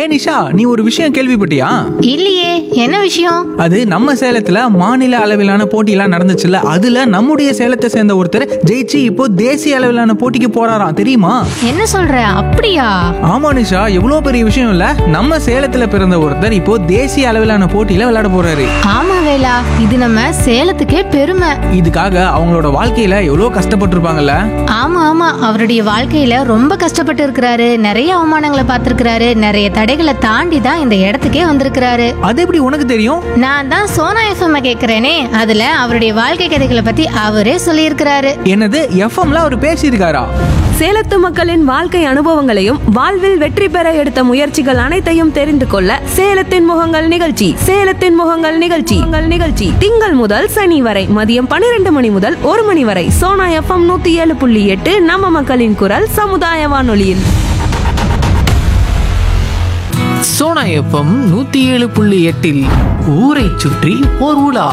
ஹே நிஷா, நீ ஒரு விஷயம் கேள்விப்பட்டியா? இல்லையே, என்ன விஷயம்? அது நம்ம சேலத்துல மாநில அளவிலான போட்டியெல்லாம் நடந்துச்சுல்ல, அதுல நம்முடைய சேலத்தை சேர்ந்த ஒருத்தர் ஜெயிச்சு இப்போ தேசிய அளவிலான போட்டிக்கு போறாராம், தெரியுமா? என்ன சொல்ற? அப்படியா? ஆமா நிஷா, எவ்வளவு பெரிய விஷயம் இல்ல. நம்ம சேலத்துல பிறந்த ஒருத்தர் இப்போ தேசிய அளவிலான போட்டியில விளையாட போறாரு. ஆமா வேலா, இது நம்ம சேலத்துக்கே பெருமை. இதுக்காக அவங்களோட வாழ்க்கையில எவ்வளவு கஷ்டப்பட்டிருப்பாங்கல்ல. ஆமா ஆமா, அவருடைய வாழ்க்கையில ரொம்ப கஷ்டப்பட்டு இருக்கிறாரு. நிறைய அவமானங்களை பார்த்திருக்கிறாரு. நிறைய தடைகளை தாண்டி தான் இந்த இடத்துக்கே வந்திருக்கிறாரு. அது எப்படி உனக்கு தெரியும்? நான் தான் சோனா எஃப்எம் கேக்குறேனே, அதுல அவருடைய வாழ்க்கை கதைகளை பத்தி அவரே சொல்லியிருக்கிறாரு. என்னது, எஃப்எம்ல அவர் பேசியிருக்காரா? சேலத்து மக்களின் வாழ்க்கை அனுபவங்களையும் வாழ்வில் வெற்றி பெற எடுத்த முயற்சிகள் அனைத்தையும் தெரிந்து கொள்ள சேலத்தின் முகங்கள் நிகழ்ச்சி திங்கள் முதல் சனி வரை மதியம் 12 மணி முதல் 1 மணி வரை சோனா எஃப்எம் 107.8 நம்ம மக்களின் குரல் சமுதாய வானொலியில். சோனா எஃப்எம் 107.8 ஊரை சுற்றி ஓர் உலா.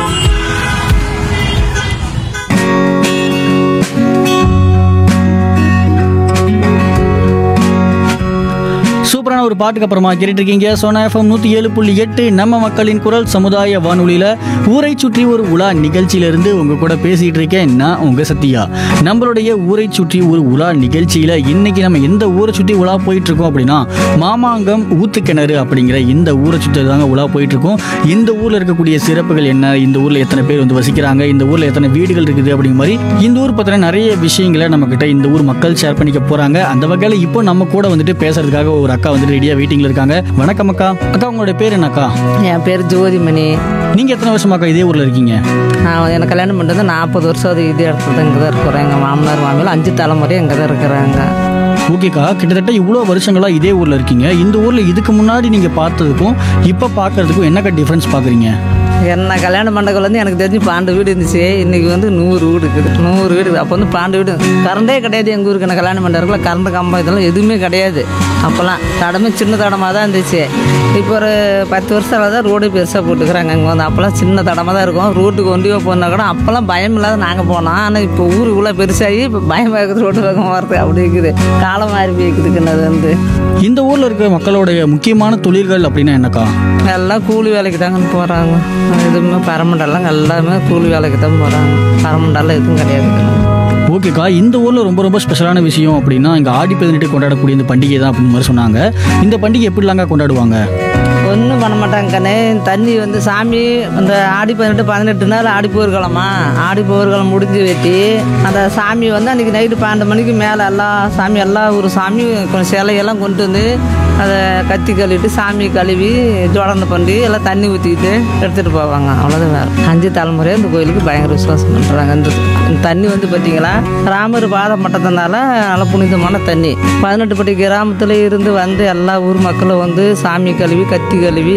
சூப்பரான ஒரு பாட்டுக்கு அப்புறமா கேட்டுட்டு இருக்கீங்க சோனா எஃப்எம் 107.8 நம்ம மக்களின் குரல் சமுதாய வானொலியில ஊரை சுற்றி ஒரு உலா நிகழ்ச்சியிலிருந்து உங்க கூட பேசிட்டு இருக்கேன். நான் உங்க சத்யா. நம்மளுடைய ஊரை சுற்றி ஒரு உலா நிகழ்ச்சியில இன்னைக்கு நம்ம எந்த ஊரை சுற்றி உலா போயிட்டு இருக்கோம் அப்படின்னா, மாமாங்கம் ஊத்துக்கிணறு அப்படிங்கிற இந்த ஊரை சுற்றி தாங்க உலா போயிட்டு இருக்கோம். இந்த ஊர்ல இருக்கக்கூடிய சிறப்புகள் என்ன, இந்த ஊர்ல எத்தனை பேர் வந்து வசிக்கிறாங்க, இந்த ஊர்ல எத்தனை வீடுகள் இருக்குது அப்படிங்கிற மாதிரி இந்த ஊர் பத்தின நிறைய விஷயங்களை நம்ம கிட்ட இந்த ஊர் மக்கள் ஷேர் பண்ணிக்க போறாங்க. அந்த வகையில இப்போ நம்ம கூட வந்துட்டு பேசுறதுக்காக ஒரு அக்கா வந்து ரெடியா வெயிட்டிங்ல இருக்காங்க. வணக்கம் அக்கா. அக்கா, உங்களோட பேர் என்னக்கா? என் பேர் ஜோதிமணி. நீங்க எத்தனை வருஷமாக்கா இதே ஊர்ல இருக்கீங்க? நான் எனக்கு கல்யாணம் பண்ணுறது 40 வருஷம். அது இதே இடத்துல இங்கே தான் இருக்கிறேன். எங்கள் மாமனார் மாமியார் 5 தலைமுறை இங்கே தான் இருக்கிறாங்க. ஓகேக்கா, கிட்டத்தட்ட இவ்வளோ வருஷங்களா இதே ஊர்ல இருக்கீங்க. இந்த ஊர்ல இதுக்கு முன்னாடி நீங்க பார்த்ததுக்கும் இப்போ பார்க்கறதுக்கும் என்னக்கா டிஃபரன்ஸ் பாக்குறீங்க? என்ன கல்யாணம் பண்ணக்குள்ள வந்து எனக்கு தெரிஞ்சு 12 வீடு இருந்துச்சு. இன்றைக்கி வந்து 100 வீடு இருக்குது. 100 வீடு இருக்குது. அப்போ வந்து 12 வீடு கரண்டே கிடையாது. எங்கள் ஊருக்கு நான் கல்யாணம் பண்ணுறதுக்குள்ள கரண்ட் கம்பம் இதெல்லாம் எதுவுமே கிடையாது. அப்போல்லாம் தடமே சின்ன தடமாக தான் இருந்துச்சு. இப்போ ஒரு 10 வருஷம் தான் ரோடு பெருசாக போட்டுக்கிறாங்க. இங்கே வந்து அப்போல்லாம் சின்ன தடமாக தான் இருக்கும். ரோட்டுக்கு ஒண்டியோ போனால் கூட அப்போல்லாம் பயம் இல்லாத நாங்கள் போனோம். ஆனால் இப்போ ஊருக்குள்ளே பெருசாகி இப்போ பயமாக இருக்குது. ரோட்டு பக்கம் வரது அப்படி இருக்குது. காலம் மாறி போய்க்குதுக்குன்னு அது வந்து. இந்த ஊர்ல இருக்கிற மக்களுடைய முக்கியமான தொழில்கள் அப்படின்னா என்னக்கா? எல்லாம் கூலி வேலைக்கு தாங்க போகிறாங்க. எதுவுமே பரமண்டெல்லாம் எல்லாமே கூலி வேலைக்கு தான் போகிறாங்க. பரமண்டெல்லாம் எதுவும் கிடையாது. ஓகேக்கா, இந்த ஊர்ல ரொம்ப ரொம்ப ஸ்பெஷலான விஷயம் அப்படின்னா இங்க ஆடி 18 கொண்டாடக்கூடிய இந்த பண்டிகை தான் அப்படின்னு மாதிரி சொன்னாங்க. இந்த பண்டிகை எப்படிலாங்க கொண்டாடுவாங்க? ஒன்றும் பண்ண மாட்டாங்க கண்ணே. தண்ணி வந்து சாமி அந்த ஆடி 18 நாள் ஆடி போர்க்கிழமா. ஆடி போர்க்கிழமை முடிஞ்சு வெட்டி அந்த சாமி வந்து அன்றைக்கி நைட்டு 12 மணிக்கு மேலே எல்லா ஒரு சாமி கொஞ்சம் சிலையெல்லாம் கொண்டு வந்து அதை கத்தி கழுவிட்டு சாமி கழுவி ஜோடனை பண்ணி எல்லாம் தண்ணி ஊற்றிக்கிட்டு எடுத்துகிட்டு போவாங்க. அவ்வளோதான். வேறு 5 தலைமுறையாக இந்த கோயிலுக்கு பயங்கர விசுவாசம் பண்ணுறாங்க. இந்த தண்ணி வந்து பார்த்தீங்களா, ராமர் பாதம் பட்டதுனால நல்ல புனிதமான தண்ணி. 18 பட்டி கிராமத்தில் இருந்து வந்து எல்லா ஊர் மக்களும் வந்து சாமி கழுவி கத்தி கழுவி